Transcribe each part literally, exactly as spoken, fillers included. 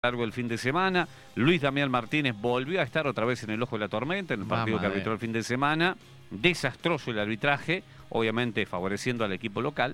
largo el fin de semana. Luis Damián Martínez volvió a estar otra vez en el ojo de la tormenta en el partido Mamá que arbitró el fin de semana. Desastroso el arbitraje, obviamente favoreciendo al equipo local.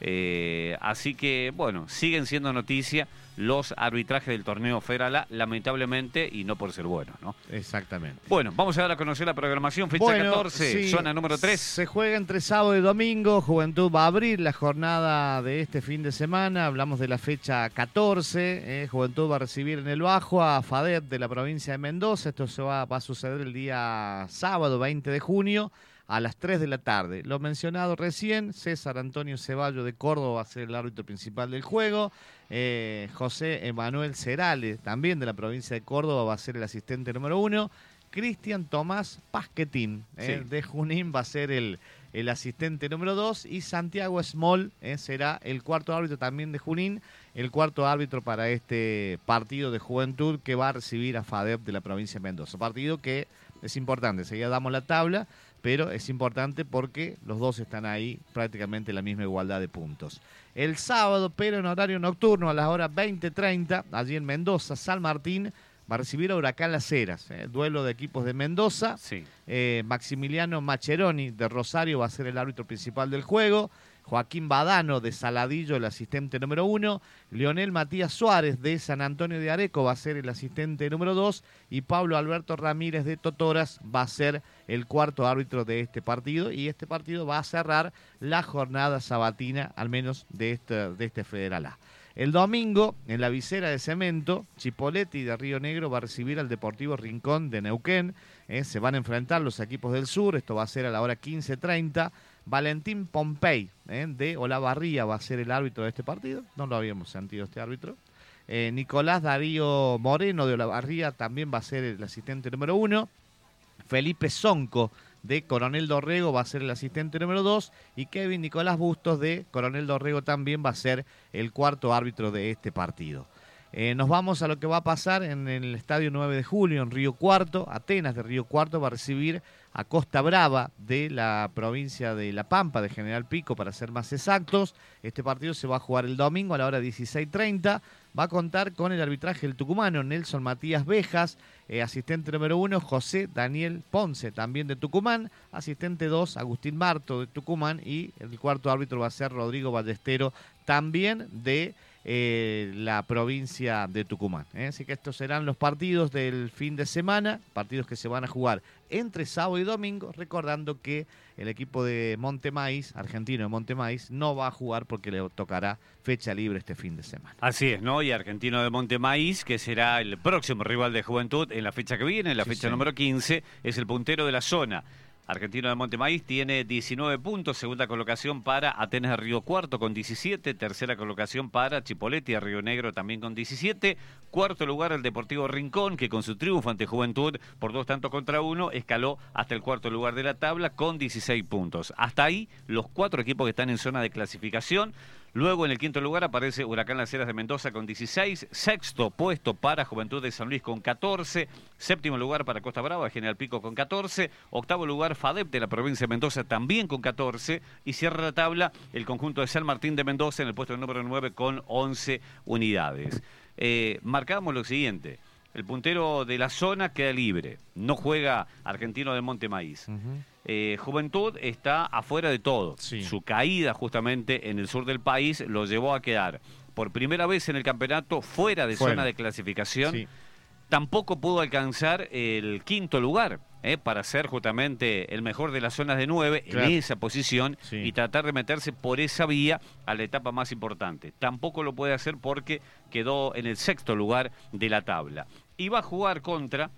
Eh, así que, bueno, siguen siendo noticia los arbitrajes del torneo Federal A, lamentablemente, y no por ser buenos, ¿no? Exactamente. Bueno, vamos a dar a conocer la programación, fecha bueno, catorce, sí, zona número tres. Se juega entre sábado y domingo. Juventud va a abrir la jornada de este fin de semana. Hablamos de la fecha catorce. Eh, Juventud va a recibir en el Bajo a FADEP de la provincia de Mendoza. Esto se va, va a suceder el día sábado veinte de junio. A las tres de la tarde. Lo mencionado recién, César Antonio Ceballos de Córdoba va a ser el árbitro principal del juego. Eh, José Emanuel Cerales, también de la provincia de Córdoba, va a ser el asistente número uno. Cristian Tomás Pasquetín, eh, sí. de Junín, va a ser el, el asistente número dos. Y Santiago Small eh, será el cuarto árbitro también de Junín. El cuarto árbitro para este partido de Juventud que va a recibir a FADEP de la provincia de Mendoza. Partido que es importante, enseguida damos la tabla, pero es importante porque los dos están ahí prácticamente en la misma igualdad de puntos. El sábado, pero en horario nocturno, a las horas veinte treinta, allí en Mendoza, San Martín va a recibir a Huracán Las Heras, eh, duelo de equipos de Mendoza. Sí. Eh, Maximiliano Macheroni de Rosario va a ser el árbitro principal del juego. Joaquín Badano de Saladillo, el asistente número uno. Leonel Matías Suárez de San Antonio de Areco va a ser el asistente número dos. Y Pablo Alberto Ramírez de Totoras va a ser el cuarto árbitro de este partido. Y este partido va a cerrar la jornada sabatina, al menos de este, de este Federal A. El domingo, en la visera de Cemento, Chipoleti de Río Negro va a recibir al Deportivo Rincón de Neuquén. Eh, se van a enfrentar los equipos del sur. Esto va a ser a la hora quince treinta. Valentín Pompey eh, de Olavarría va a ser el árbitro de este partido. No lo habíamos sentido este árbitro. Eh, Nicolás Darío Moreno de Olavarría también va a ser el asistente número uno. Felipe Zonco de Coronel Dorrego va a ser el asistente número dos. Y Kevin Nicolás Bustos de Coronel Dorrego también va a ser el cuarto árbitro de este partido. Eh, nos vamos a lo que va a pasar en el Estadio nueve de julio en Río Cuarto. Atenas de Río Cuarto va a recibir a Costa Brava de la provincia de La Pampa, de General Pico, para ser más exactos. Este partido se va a jugar el domingo a la hora dieciséis treinta. Va a contar con el arbitraje del tucumano Nelson Matías Bejas, eh, asistente número uno José Daniel Ponce, también de Tucumán, asistente dos Agustín Marto de Tucumán y el cuarto árbitro va a ser Rodrigo Ballestero, también de eh, la provincia de Tucumán. ¿eh? Así que estos serán los partidos del fin de semana, partidos que se van a jugar entre sábado y domingo, recordando que el equipo de Montemaíz, argentino de Montemaíz, no va a jugar porque le tocará fecha libre este fin de semana. Así es, ¿no? Y Argentino de Montemaíz, que será el próximo rival de Juventud en la fecha que viene, en la Sí, fecha sí. número quince, es el puntero de la zona. Argentino de Montemaíz tiene diecinueve puntos, segunda colocación para Atenas de Río Cuarto con diecisiete, tercera colocación para Chipoleti de Río Negro también con diecisiete, cuarto lugar el Deportivo Rincón, que con su triunfo ante Juventud por dos tantos contra uno, escaló hasta el cuarto lugar de la tabla con dieciséis puntos. Hasta ahí los cuatro equipos que están en zona de clasificación. Luego en el quinto lugar aparece Huracán Las Heras de Mendoza con dieciséis, sexto puesto para Juventud de San Luis con catorce, séptimo lugar para Costa Brava, General Pico con catorce, octavo lugar FADEP de la provincia de Mendoza también con catorce y cierra la tabla el conjunto de San Martín de Mendoza en el puesto número nueve con once unidades. Eh, marcamos lo siguiente. El puntero de la zona queda libre, no juega Argentino de Montemaíz. Uh-huh. Eh, Juventud está afuera de todo. Sí. Su caída justamente en el sur del país lo llevó a quedar por primera vez en el campeonato fuera de fuera. zona de clasificación. Sí. Tampoco pudo alcanzar el quinto lugar eh, para ser justamente el mejor de las zonas de nueve claro. en esa posición sí. y tratar de meterse por esa vía a la etapa más importante. Tampoco lo puede hacer porque quedó en el sexto lugar de la tabla. Y va a jugar contra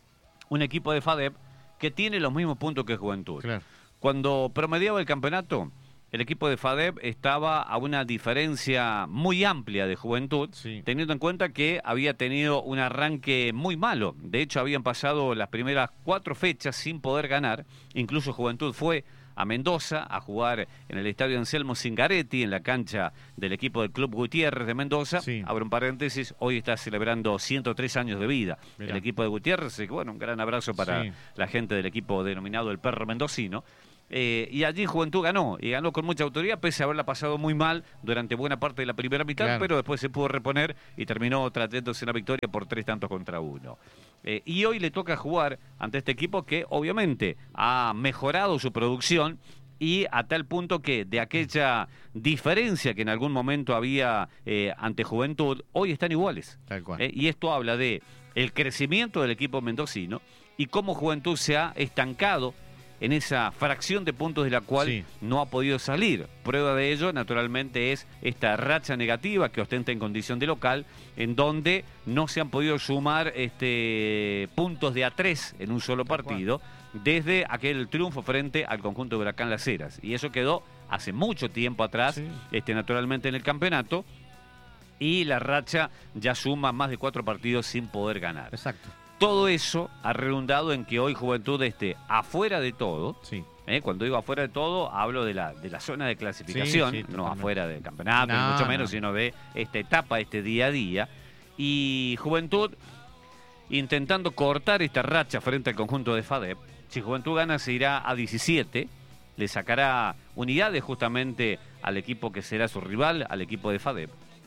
un equipo de FADEP que tiene los mismos puntos que Juventud. Claro. Cuando promediaba el campeonato, el equipo de FADEP estaba a una diferencia muy amplia de Juventud, sí. teniendo en cuenta que había tenido un arranque muy malo. De hecho, habían pasado las primeras cuatro fechas sin poder ganar. Incluso Juventud fue a Mendoza a jugar en el estadio Anselmo Zingaretti, en la cancha del equipo del Club Gutiérrez de Mendoza. Sí. Abro un paréntesis, hoy está celebrando ciento tres años de vida. Mirá. El equipo de Gutiérrez, así que bueno, un gran abrazo para sí. la gente del equipo denominado el Perro Mendocino. Eh, y allí Juventud ganó, y ganó con mucha autoridad, pese a haberla pasado muy mal durante buena parte de la primera mitad, claro. Pero después se pudo reponer y terminó trayéndose una victoria por tres tantos contra uno. Eh, y hoy le toca jugar ante este equipo que obviamente ha mejorado su producción, y a tal punto que de aquella diferencia que en algún momento había eh, ante Juventud, hoy están iguales. Tal cual. Eh, y esto habla de el crecimiento del equipo mendocino y cómo Juventud se ha estancado en esa fracción de puntos de la cual sí. no ha podido salir. Prueba de ello, naturalmente, es esta racha negativa que ostenta en condición de local, en donde no se han podido sumar este, puntos de a tres en un solo partido, desde aquel triunfo frente al conjunto de Huracán Las Heras. Y eso quedó hace mucho tiempo atrás, sí. este, naturalmente, en el campeonato, y la racha ya suma más de cuatro partidos sin poder ganar. Exacto. Todo eso ha redundado en que hoy Juventud esté afuera de todo. Sí. ¿eh? Cuando digo afuera de todo, hablo de la, de la zona de clasificación, sí, sí, no afuera del campeonato, no, ni mucho menos, no. sino de esta etapa, este día a día. Y Juventud intentando cortar esta racha frente al conjunto de FADEP. Si Juventud gana, se irá a diecisiete, le sacará unidades justamente al equipo que será su rival, al equipo de FADEP.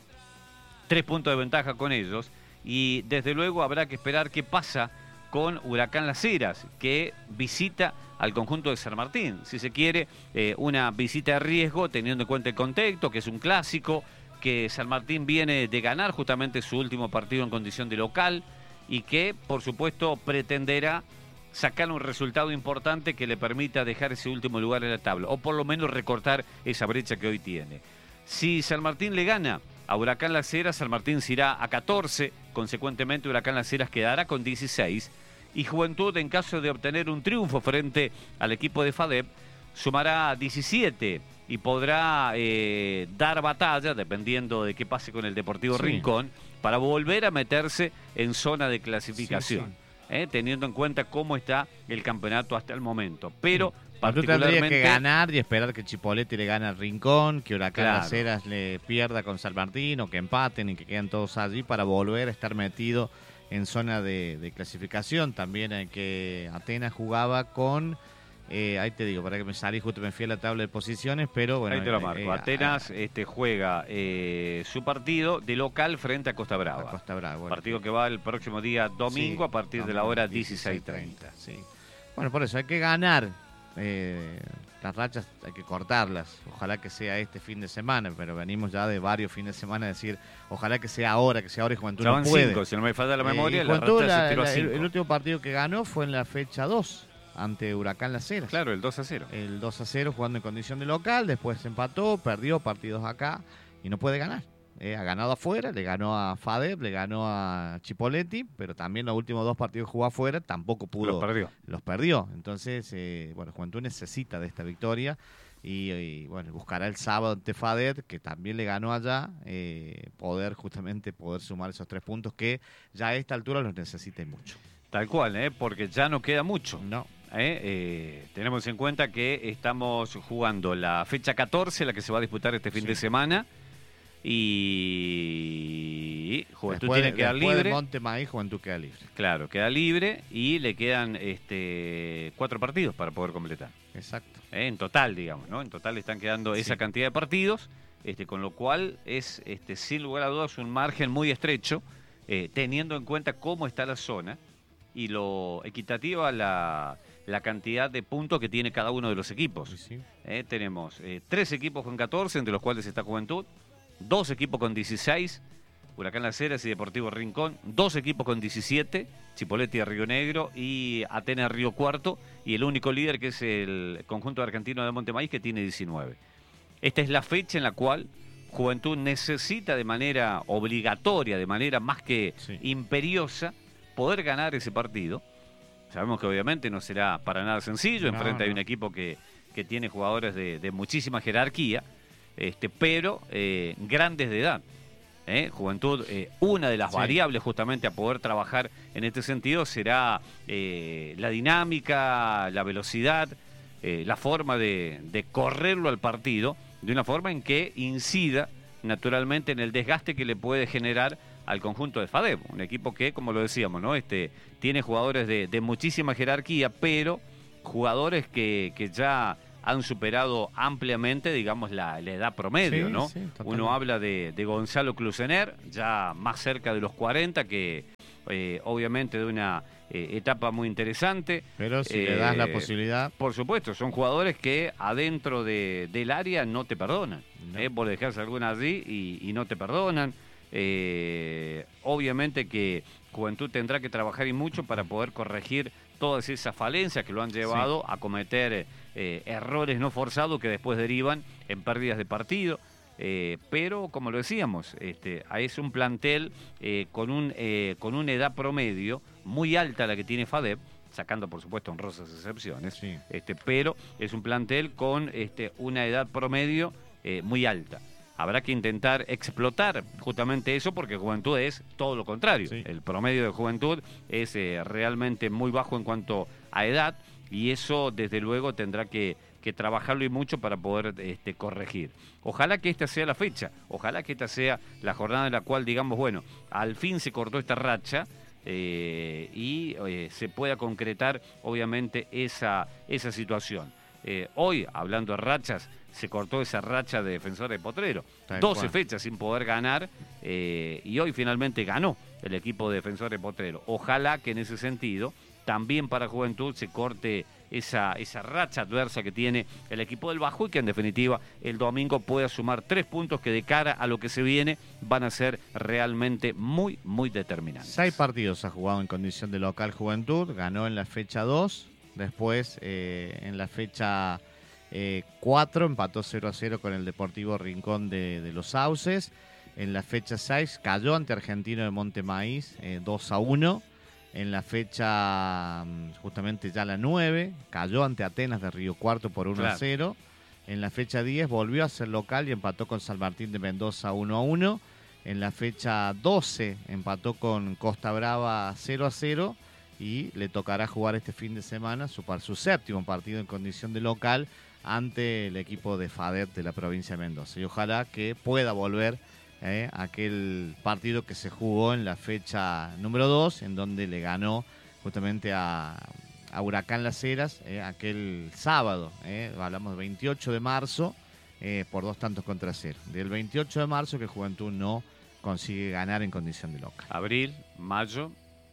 Tres puntos de ventaja con ellos. Y desde luego habrá que esperar qué pasa con Huracán Las Heras, que visita al conjunto de San Martín. Si se quiere, eh, una visita de riesgo, teniendo en cuenta el contexto, que es un clásico, que San Martín viene de ganar justamente su último partido en condición de local, y que, por supuesto, pretenderá sacar un resultado importante que le permita dejar ese último lugar en la tabla, o por lo menos recortar esa brecha que hoy tiene. Si San Martín le gana a Huracán Las Heras, San Martín se irá a catorce, consecuentemente Huracán Las Heras quedará con dieciséis, y Juventud, en caso de obtener un triunfo frente al equipo de FADEP, sumará diecisiete y podrá eh, dar batalla, dependiendo de qué pase con el Deportivo sí. Rincón, para volver a meterse en zona de clasificación, sí, sí. Eh, teniendo en cuenta cómo está el campeonato hasta el momento. Pero sí. particularmente tendría que ganar y esperar que Chipoleti le gane al Rincón, que Huracán claro. Las Heras le pierda con San Martín, o que empaten y que queden todos allí para volver a estar metido en zona de, de clasificación. También en que Atenas jugaba con, eh, ahí te digo, para que me salí, justo me fui a la tabla de posiciones, pero bueno. Ahí te lo marco. Eh, Atenas eh, este, juega eh, su partido de local frente a Costa Brava. A Costa Brava. Bueno, partido que va el próximo día domingo, sí, a partir de la hora dieciséis treinta. Sí. Bueno, por eso hay que ganar. Eh, las rachas hay que cortarlas. Ojalá que sea este fin de semana, pero venimos ya de varios fines de semana a decir, ojalá que sea ahora, que sea ahora, y Juventud no puede. Cinco, si no me falta la memoria, eh, Juventud, la, la, el, el último partido que ganó fue en la fecha dos ante Huracán Las Heras. Claro, el dos a cero. El dos a cero jugando en condición de local, después empató, perdió partidos acá y no puede ganar. Eh, ha ganado afuera, le ganó a FADEP, le ganó a Chipoleti, pero también los últimos dos partidos que jugó afuera tampoco pudo. Los perdió. Los perdió. Entonces, eh, bueno, Juventud necesita de esta victoria y, y bueno, buscará el sábado ante FADEP, que también le ganó allá, eh, poder justamente poder sumar esos tres puntos que ya a esta altura los necesita mucho. Tal cual, ¿eh? Porque ya no queda mucho. No. ¿Eh? Eh, tenemos en cuenta que estamos jugando la fecha catorce, la que se va a disputar este fin sí. de semana. Y Juventud después, tiene que quedar libre. De Montemaíz, Juventud queda libre. Claro, queda libre y le quedan este, cuatro partidos para poder completar. Exacto. ¿Eh? En total, digamos, ¿no? En total están quedando sí. esa cantidad de partidos, este, con lo cual es, este, sin lugar a dudas, un margen muy estrecho, eh, teniendo en cuenta cómo está la zona y lo equitativa la, la cantidad de puntos que tiene cada uno de los equipos. Sí, sí. Eh, tenemos eh, tres equipos con catorce, entre los cuales está Juventud. Dos equipos con dieciséis, Huracán Las Heras y Deportivo Rincón. Dos equipos con diecisiete, Chipoleti de Río Negro y Atenas Río Cuarto. Y el único líder, que es el conjunto argentino de Montemaíz, que tiene diecinueve. Esta es la fecha en la cual Juventud necesita de manera obligatoria, de manera más que sí. imperiosa, poder ganar ese partido. Sabemos que obviamente no será para nada sencillo. No, Enfrente no. hay un equipo que, que tiene jugadores de, de muchísima jerarquía. Este, pero eh, grandes de edad. ¿eh? Juventud, eh, una de las sí. variables justamente a poder trabajar en este sentido será eh, la dinámica, la velocidad, eh, la forma de, de correrlo al partido, de una forma en que incida naturalmente en el desgaste que le puede generar al conjunto de FADEP, un equipo que, como lo decíamos, ¿no? este, tiene jugadores de, de muchísima jerarquía, pero jugadores que, que ya han superado ampliamente, digamos, la, la edad promedio, Sí, ¿no? sí, totalmente. Uno habla de, de Gonzalo Clusener, ya más cerca de los cuarenta, que eh, obviamente de una eh, etapa muy interesante. Pero si Eh, le das la posibilidad... Por supuesto, son jugadores que adentro de, del área no te perdonan. No. Eh, por dejarse alguna allí y, y no te perdonan. Eh, obviamente que Juventud tendrá que trabajar y mucho para poder corregir todas esas falencias que lo han llevado sí. a cometer eh, errores no forzados que después derivan en pérdidas de partido. Eh, pero, como lo decíamos, este, es un plantel eh, con, un, eh, con una edad promedio muy alta la que tiene FADEP, sacando por supuesto honrosas excepciones, Sí. este, pero es un plantel con este, una edad promedio eh, muy alta. Habrá que intentar explotar justamente eso porque Juventud es todo lo contrario. Sí. El promedio de Juventud es eh, realmente muy bajo en cuanto a edad y eso desde luego tendrá que, que trabajarlo y mucho para poder este, corregir. Ojalá que esta sea la fecha, ojalá que esta sea la jornada en la cual digamos, bueno, al fin se cortó esta racha eh, y eh, se pueda concretar obviamente esa, esa situación. Eh, hoy, hablando de rachas, se cortó esa racha de Defensor de Potrero. Tal doce cual. fechas sin poder ganar eh, y hoy finalmente ganó el equipo de Defensor de Potrero. Ojalá que en ese sentido también para Juventud se corte esa, esa racha adversa que tiene el equipo del Bajo y que en definitiva el domingo pueda sumar tres puntos que de cara a lo que se viene van a ser realmente muy, muy determinantes. Seis partidos ha jugado en condición de local Juventud, ganó en la fecha dos, después eh, en la fecha eh, cuatro empató cero a cero con el Deportivo Rincón de, de los Sauces, en la fecha seis cayó ante Argentino de Montemaíz eh, dos a uno, en la fecha justamente ya la nueve cayó ante Atenas de Río Cuarto por uno a cero, en la fecha diez volvió a ser local y empató con San Martín de Mendoza uno a uno, en la fecha doce empató con Costa Brava cero a cero y le tocará jugar este fin de semana su, su séptimo partido en condición de local ante el equipo de FADEP de la provincia de Mendoza. Y ojalá que pueda volver eh, aquel partido que se jugó en la fecha número dos, en donde le ganó justamente a, a Huracán Las Heras eh, aquel sábado. Eh, hablamos del veintiocho de marzo eh, por dos tantos contra cero. Del veintiocho de marzo que Juventud no consigue ganar en condición de local. Abril, mayo.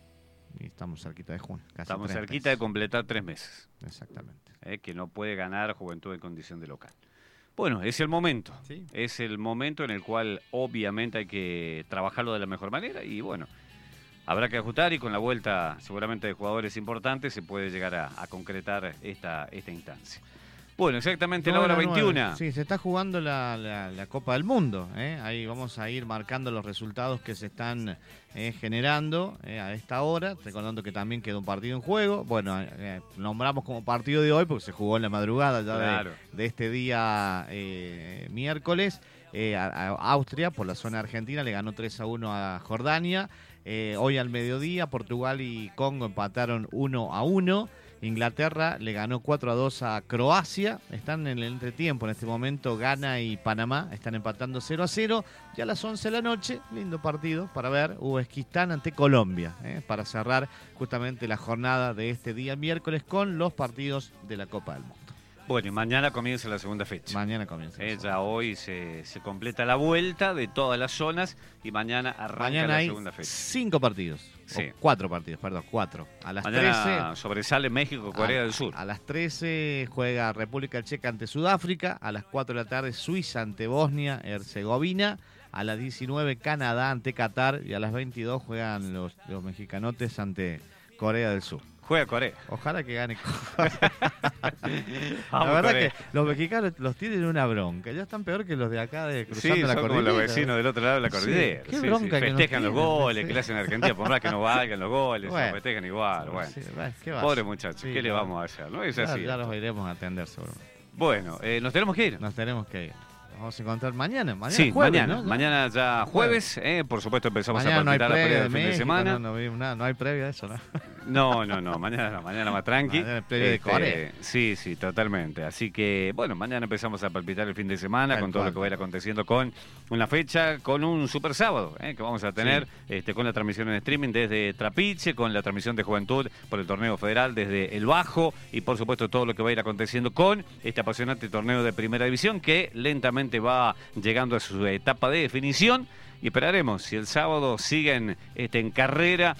Y estamos cerquita de junio. Casi Estamos tres cerquita meses. de completar tres meses. Exactamente. Eh, que no puede ganar Juventud en condición de local. Bueno, es el momento. Sí. Es el momento en el cual obviamente hay que trabajarlo de la mejor manera y bueno, habrá que ajustar y con la vuelta seguramente de jugadores importantes se puede llegar a, a concretar esta, esta instancia. Bueno, exactamente la hora veintiuna. Sí, se está jugando la, la, la Copa del Mundo. ¿eh? Ahí vamos a ir marcando los resultados que se están eh, generando eh, a esta hora. Recordando que también quedó un partido en juego. Bueno, eh, nombramos como partido de hoy porque se jugó en la madrugada ya Claro. de, de este día eh, miércoles. Eh, a, a Austria, por la zona argentina, le ganó tres a uno a Jordania. Eh, hoy al mediodía, Portugal y Congo empataron uno a uno. Inglaterra le ganó cuatro a dos a Croacia. Están en el entretiempo en este momento. Ghana y Panamá están empatando cero a cero. Y a las once de la noche, lindo partido para ver, Uzbekistán ante Colombia. ¿eh? Para cerrar justamente la jornada de este día miércoles con los partidos de la Copa del Mundo. Bueno, y mañana comienza la segunda fecha. Mañana comienza. Eh, ya hoy se, se completa la vuelta de todas las zonas y mañana arranca Mañana la hay segunda fecha. cinco partidos. Sí. O cuatro partidos, perdón, cuatro. A las Mañana trece. sobresale México, Corea a, del Sur. A las trece juega República Checa ante Sudáfrica. A las cuatro de la tarde Suiza ante Bosnia, Herzegovina. A las diecinueve Canadá ante Qatar. Y a las veintidós juegan los, los mexicanotes ante Corea del Sur. Juega Corea. Ojalá que gane Corea. La Vamos, verdad Corea. que los mexicanos los tienen una bronca. Ya están peor que los de acá de cruzando Sí, la son como cordillera. los vecinos del otro lado de la Sí, cordillera. qué Sí, bronca sí. que nos Festejan los tienen, goles sí. que le hacen a Argentina, por más que no valgan los goles, Bueno. se festejan igual. Bueno. Sí, bueno, ¿qué va a Pobre hacer? muchacho, Sí, ¿qué le claro. vamos a hacer? ¿No? Es Ya, así. ya los iremos a atender seguramente. Bueno, eh, nos tenemos que ir. Nos tenemos que ir. Nos vamos a encontrar mañana. Mañana Sí, jueves, mañana. ¿no? Mañana ya jueves, eh, por supuesto empezamos Mañana a no hay palpitar la previa previa de del fin de México, semana. No, no, vimos nada, no hay previa de eso, ¿no? No, no, no, mañana no, mañana más tranqui. Mañana el previo de Corea. Sí, sí, totalmente. Así que, bueno, mañana empezamos a palpitar el fin de semana Tal con todo cual. lo que va a ir aconteciendo con una fecha, con un super sábado, ¿eh? que vamos a tener Sí. este, con la transmisión en streaming desde Trapiche, con la transmisión de Juventud por el torneo federal desde El Bajo y, por supuesto, todo lo que va a ir aconteciendo con este apasionante torneo de Primera División que lentamente va llegando a su etapa de definición. Y esperaremos, si el sábado siguen este, en carrera